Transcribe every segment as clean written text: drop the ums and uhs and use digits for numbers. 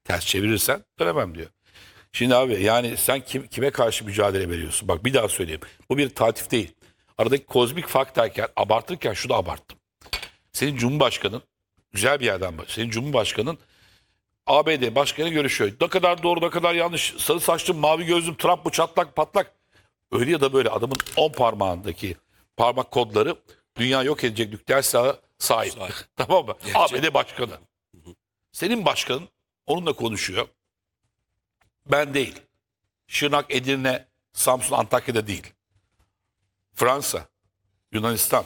Ters çevirirsen dönemem diyor. Şimdi abi yani sen kime karşı mücadele veriyorsun? Bak bir daha söyleyeyim. Bu bir tatif değil. Aradaki kozmik fark derken abartırken şu da abarttım. Senin Cumhurbaşkanın güzel bir yerden bak. Senin Cumhurbaşkanın ABD başkanı görüşüyor. Ne kadar doğru ne kadar yanlış. Sarı saçlım mavi gözlüm Trump bu çatlak patlak. Öyle ya da böyle adamın 10 parmağındaki parmak kodları dünya yok edecek nükleer silaha sahip. Tamam mı? ABD başkanı. Senin başkanın onunla konuşuyor. Ben değil. Şırnak, Edirne, Samsun, Antakya'da değil. Fransa, Yunanistan,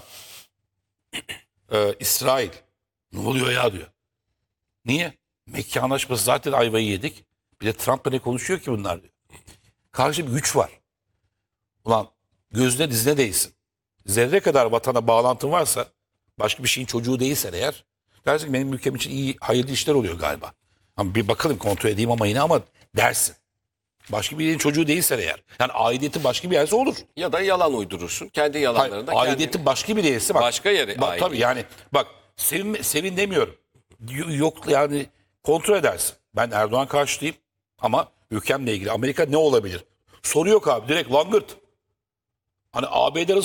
İsrail. Ne oluyor ya diyor. Niye? Mekke Anlaşması zaten ayvayı yedik. Bir de Trump'la ne konuşuyor ki bunlar diyor. Karşı bir güç var. Ulan gözüne dizine değsin. Zerre kadar vatana bağlantın varsa başka bir şeyin çocuğu değilsen eğer dersin ki benim ülkem için iyi hayırlı işler oluyor galiba. Ama bir bakalım kontrol edeyim ama dersin. Başka birinin çocuğu değilsen eğer. Yani aidiyetin başka bir yerse olur. Ya da yalan uydurursun. Kendi yalanlarını da Aidiyetin başka bir yerse bak. Başka yere bak, ait tabii değil. yani bak sevin demiyorum. Yok yani kontrol edersin. Ben Erdoğan karşıtıyım ama ülkemle ilgili Amerika ne olabilir? Soru yok abi direkt langırt. Hani ABD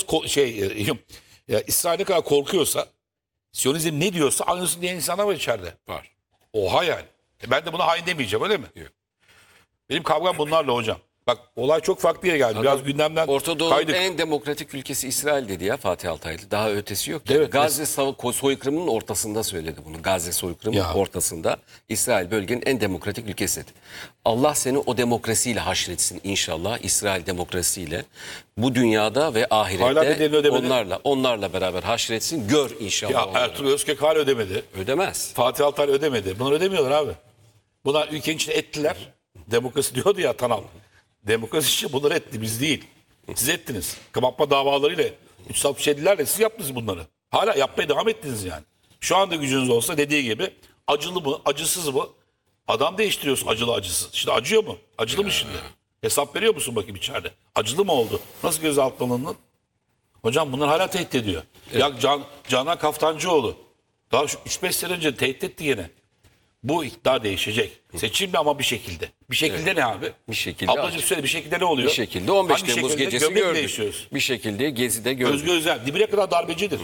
İsrail ne kadar korkuyorsa Siyonizm ne diyorsa aynısını diyen insanlar var içeride. Var. Oha yani. Ben de buna hain demeyeceğim öyle mi? Yok. Benim kavgam bunlarla hocam. Bak olay çok farklı yere geldi. Biraz gündemden Orta Doğu'nun kaydık. en demokratik ülkesi İsrail dedi ya Fatih Altaylı. Daha ötesi yok. Evet, Gazze soykırımının ortasında söyledi bunu. Gazze soykırımının Ya. ortasında İsrail bölgenin en demokratik ülkesi dedi. Allah seni o demokrasiyle haşretsin inşallah. İsrail demokrasiyle. Bu dünyada ve Hala bedelini ahirette ödemedi. onlarla beraber haşretsin. Gör inşallah Ya onları. Ertuğrul Özkök hala ödemedi. Ödemez. Fatih Altaylı ödemedi. Bunlar ödemiyorlar abi. Bunlar ülkenin içine ettiler. Demokrasi diyordu ya Tanal. Demokrasi işte bunları etti biz değil. Siz ettiniz. Kapatma davalarıyla 367'lerle siz yaptınız bunları. Hala yapmaya devam ettiniz yani. Şu anda gücünüz olsa dediği gibi acılı mı acısız mı adam değiştiriyorsun acılı acısız. Şimdi acıyor mu? Acılı mı şimdi? Hesap veriyor musun bakayım içeride? Acılı mı oldu? Nasıl gözaltına alındın? Hocam bunlar hala tehdit ediyor. Ya Canan Kaftancıoğlu daha 3-5 sene önce tehdit etti yine. Bu iktidar değişecek. Seçimli ama bir şekilde. Bir şekilde ne abi? Bir şekilde. Ablacığım söyle bir şekilde ne oluyor? Bir şekilde 15 Hangi Temmuz şekilde? gecesi Gömlek mi gördük. değişiyoruz? Bir şekilde Gezi'de gördük. Özgür Özel dibine kadar darbecidir.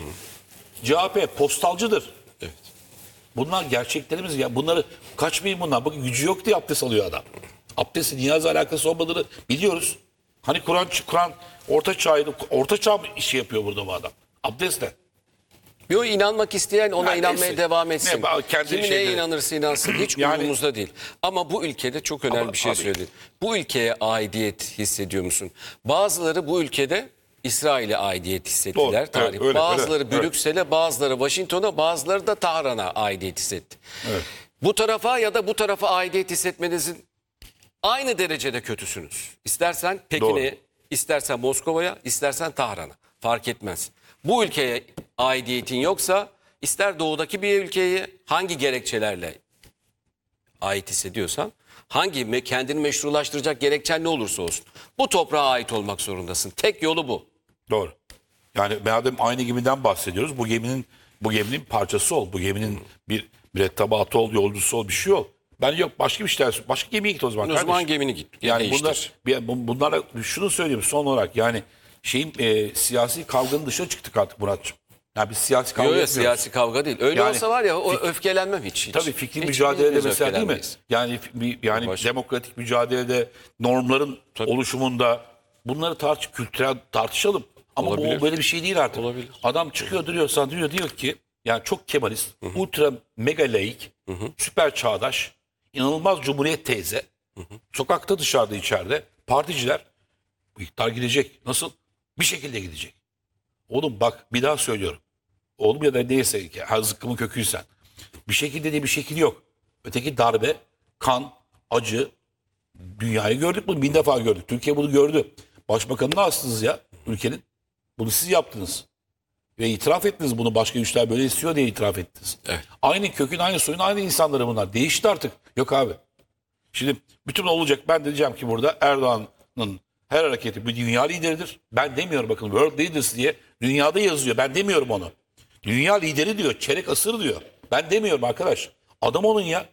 CHP postalcıdır. Evet. Bunlar gerçeklerimiz ya. Bunları kaçmayın bunlar. Bakın gücü yok diye abdest alıyor adam. Abdestin niyazla alakası olmadığını biliyoruz. Hani Kur'an orta çağ işi yapıyor burada bu adam. Abdestle. Bir o inanmak isteyen ona Yani inanmaya neyse. devam etsin. Ne, kendi Kim neye şeyleri. inanırsa inansın hiç Yani- umurumuzda değil. Ama bu ülkede çok önemli Ama bir şey abi- söyledin. Bu ülkeye aidiyet hissediyor musun? Bazıları bu ülkede İsrail'e aidiyet hissettiler. Doğru, evet, Tarih. öyle, Bazıları öyle, evet. Brüksel'e, bazıları Washington'a, bazıları da Tahran'a aidiyet hissetti. Evet. Bu tarafa ya da bu tarafa aidiyet hissetmenizin aynı derecede kötüsünüz. İstersen Pekin'e, Doğru. istersen Moskova'ya, istersen Tahran'a. Fark etmez. Bu ülkeye aidiyetin yoksa ister doğudaki bir ülkeye hangi gerekçelerle ait hissediyorsan, hangi kendini meşrulaştıracak gerekçen ne olursa olsun bu toprağa ait olmak zorundasın. Tek yolu bu. Doğru. Yani madem aynı gemiden bahsediyoruz, bu geminin parçası ol. Bu geminin bir mürettebatı ol, yolcusu ol, bir şey ol. Ben yok başka bir şeyler, başka gemiye git o zaman. O zaman kardeşim. gemini git. Yani değiştir. bunlara şunu söyleyeyim son olarak yani siyasi kavganın dışına çıktık artık Muratçım. Yani biz siyasi kavga Yok, etmiyoruz. siyasi kavga değil. Öyle Yani olsa var ya o öfkelenmem hiç. Tabii fikri Hiç mücadelede biz mesela değil mi? öfkelenmeyiz. Yani Başka. demokratik mücadelede normların oluşumunda bunları kültürel tartışalım. Ama Olabilir. bu böyle bir şey değil artık. Olabilir. Adam çıkıyor diyor ki yani çok Kemalist, ultra mega laik, süper çağdaş, inanılmaz cumhuriyet teyze. Sokakta dışarıda içeride particiler bu iktidar gidecek. Nasıl? Bir şekilde gidecek. Oğlum bak bir daha söylüyorum. Oğlum ya da neyse ki zıkkımın köküysen. Bir şekilde diye bir şekil yok. Öteki darbe, kan, acı dünyayı gördük mü? 1000 defa gördük. Türkiye bunu gördü. Başbakanını astınız ya ülkenin. Bunu siz yaptınız. Ve itiraf ettiniz bunu başka güçler böyle istiyor diye itiraf ettiniz. Evet. Aynı kökün, aynı soyun, aynı insanları bunlar. Değişti artık. Yok abi. Şimdi bütün olacak. Ben de diyeceğim ki burada Erdoğan'ın her hareketi bir dünya lideridir. Ben demiyorum bakın World Leaders diye dünyada yazıyor. Ben demiyorum onu. Dünya lideri diyor. Çeyrek asır diyor. Ben demiyorum arkadaş. Adam onun ya.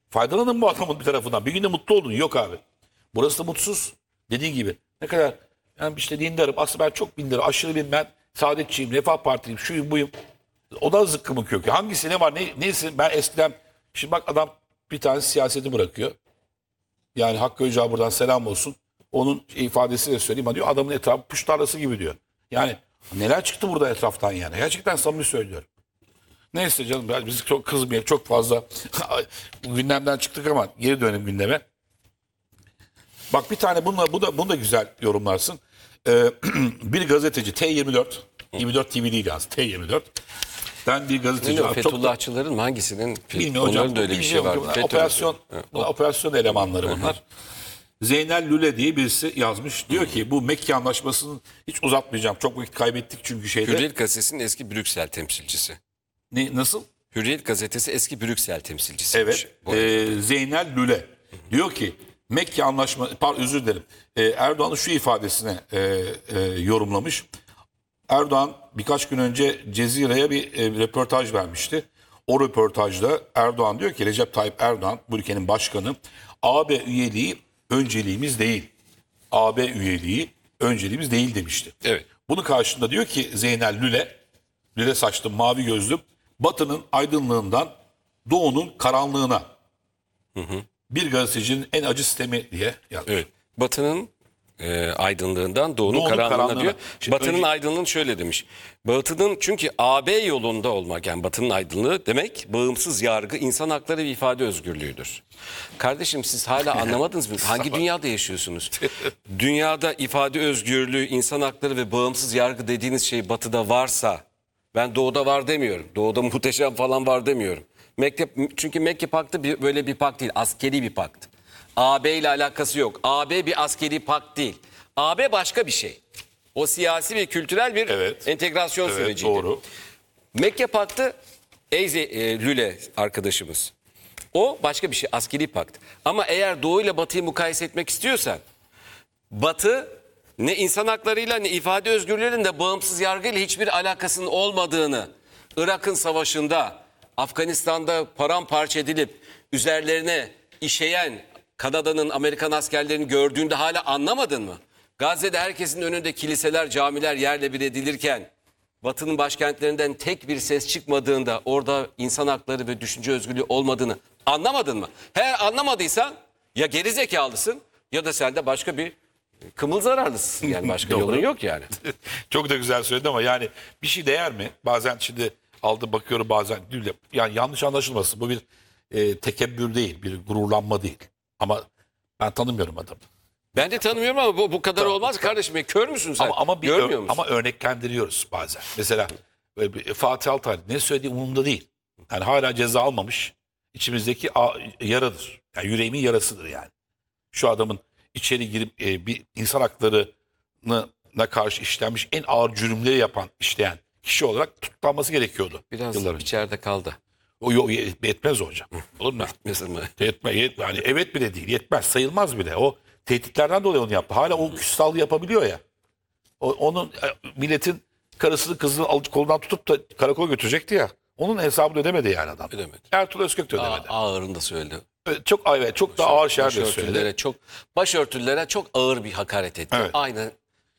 Faydalanın bu adamın bir tarafından. Bir günde mutlu oldun. Yok abi. Burası da mutsuz. Dediğin gibi. Ne kadar yani işte dindarım. Aslında ben çok dindarım. Aşırı bir ben saadetçiyim. Refah Partiliyim. Şuyum buyum. O da zıkkımın kökü. Hangisi ne var? Neyse ben eskiden şimdi bak adam bir tane siyaseti bırakıyor. Yani Hakkı Öcağı buradan selam olsun. Onun ifadesiyle söyleyeyim. Diyor adamın etrafı puş tarlası gibi diyor. Yani neler çıktı burada etraftan yani. Gerçekten samimi söylüyorum. Neyse canım biz çok kızmayalım. Çok fazla gündemden çıktık ama geri dönelim gündeme. Bak bir tane bunu da güzel yorumlarsın. Bir gazeteci T24 24 TV değil yalnız T24. Ben bir gazeteci. Bilmiyorum, Fethullahçıların mı hangisinin? Bilmiyorum hocam. Onların da öyle bir şey var. Operasyon elemanları bunlar. Zeynel Lüle diye birisi yazmış. Diyor ki bu Mekke Anlaşması'nı hiç uzatmayacağım. Çok vakit kaybettik çünkü şeyde. Hürriyet Gazetesi'nin eski Brüksel temsilcisi. Nasıl? Hürriyet Gazetesi eski Brüksel temsilcisiymiş. Evet. Zeynel Lüle diyor ki Mekke Anlaşması, özür dilerim. Erdoğan'ın şu ifadesine yorumlamış. Erdoğan birkaç gün önce Cezire'ye bir röportaj vermişti. O röportajda Erdoğan diyor ki Recep Tayyip Erdoğan bu ülkenin başkanı AB üyeliği önceliğimiz değil. AB üyeliği önceliğimiz değil demişti. Evet. Bunun karşında diyor ki Zeynel Lüle saçlı mavi gözlüm Batı'nın aydınlığından Doğu'nun karanlığına. Bir gazetecinin en acı sistemi diye yazmış. Evet. Batı'nın aydınlığından Doğu'nun karanlığına diyor. Batı'nın aydınlığını şöyle demiş. Batı'nın çünkü AB yolunda olmak yani Batı'nın aydınlığı demek bağımsız yargı, insan hakları ve ifade özgürlüğüdür. Kardeşim siz hala anlamadınız mı? Hangi dünyada yaşıyorsunuz? Dünyada ifade özgürlüğü, insan hakları ve bağımsız yargı dediğiniz şey Batı'da varsa ben Doğu'da var demiyorum. Doğu'da muhteşem falan var demiyorum. Çünkü Mekke Paktı böyle bir pakt değil. Askeri bir pakt. AB ile alakası yok. AB bir askeri pakt değil. AB başka bir şey. O siyasi ve kültürel bir entegrasyon süreciydi. Doğru. Mekke Paktı Lüle arkadaşımız. O başka bir şey. Askeri pakt. Ama eğer Doğu ile Batı'yı mukayese etmek istiyorsan Batı ne insan haklarıyla ne ifade özgürlüğüyle ne bağımsız yargıyla hiçbir alakasının olmadığını Irak'ın savaşında Afganistan'da paramparça edilip üzerlerine işeyen Kanada'nın Amerikan askerlerini gördüğünde hala anlamadın mı? Gazze'de herkesin önünde kiliseler, camiler yerle bir edilirken Batı'nın başkentlerinden tek bir ses çıkmadığında orada insan hakları ve düşünce özgürlüğü olmadığını anlamadın mı? Eğer anlamadıysan ya geri zekalısın ya da sen de başka bir kımıl zararlısın. Yani başka yolun yok yani. Çok da güzel söyledi ama yani bir şey değer mi? Bazen şimdi bakıyorum bazen yani yanlış anlaşılmasın. Bu bir tekebbür değil, bir gururlanma değil. Ama ben tanımıyorum adamı. Ben de tanımıyorum ama bu kadar olmaz kardeşim. Kör müsün sen? Görmüyor musun? Ama örneklendiriyoruz bazen. Mesela Fatih Altaylı ne söylediği umurumda değil. Yani hala ceza almamış. İçimizdeki yaradır. Yani yüreğimin yarasıdır yani. Şu adamın içeri girip bir insan haklarına karşı işlenmiş en ağır cürümleri işleyen kişi olarak tutuklanması gerekiyordu. Biraz yıllar içeride kaldı. O yetmez hocam. Olur mu? Mesela Yani evet bile değil. Yetmez. Sayılmaz bile. O tehditlerden dolayı onu yaptı. Hala o küstahlığı yapabiliyor ya. Onun milletin karısını kızını alıp kolundan tutup da karakola götürecekti ya. Onun hesabını ödemedi yani adam. Ödemedi. Ertuğrul Özkök de ödemedi. Ağırını da söyledi. Çok daha ağır şeyler de söyledi. Başörtülere çok ağır bir hakaret etti. Evet. Aynen.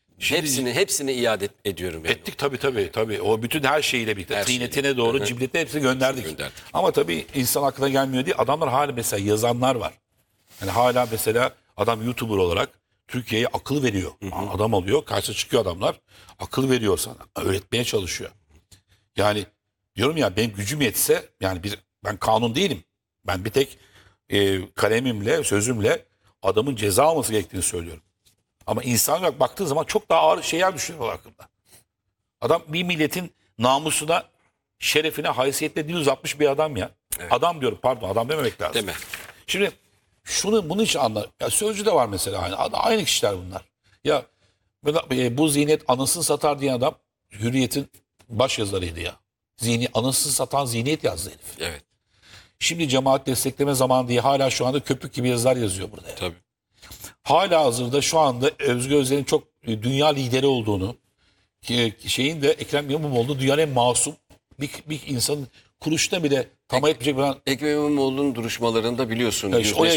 Hepsini iade ediyorum. Yani. Ettik tabii. O bütün her şeyiyle birlikte. Tıynetine doğru, cibletine hepsini gönderdik. Ama tabii insan aklına gelmiyor diye adamlar hala mesela yazanlar var. Yani hala mesela adam YouTuber olarak Türkiye'ye akıl veriyor. Adam alıyor, karşı çıkıyor adamlar. Akıl veriyor sana. Öğretmeye çalışıyor. Yani diyorum ya benim gücüm yetse yani ben kanun değilim. Ben bir tek kalemimle, sözümle adamın ceza alması gerektiğini söylüyorum. Ama insan olarak baktığı zaman çok daha ağır şeyler düşünüyorlar hakkında. Adam bir milletin namusuna, şerefine, haysiyetine dil uzatmış bir adam ya. Evet. Adam diyorum adam dememek lazım. Deme. Şimdi bunun için ya Sözcü de var mesela aynı kişiler bunlar. Ya bu zihniyet anasını satar diyen adam Hürriyet'in baş yazarıydı ya. Anasını satan zihniyet yazdı herif. Evet. Şimdi cemaat destekleme zamanı diye hala şu anda köpük gibi yazılar yazıyor burada. Yani. Tabii. Hala hazırda şu anda Özgür Özel'in çok dünya lideri olduğunu, şeyin de Ekrem İmamoğlu dünyanın en masum bir insanın kuruşta bile Tamah etmeyecek falan. Ekrem İmamoğlu'nun duruşmalarında biliyorsun Ya işte oraya